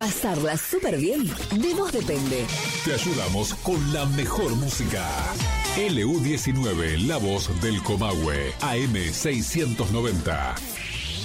Pasarla súper bien, de vos depende. Te ayudamos con la mejor música. LU19, la voz del Comahue, AM690.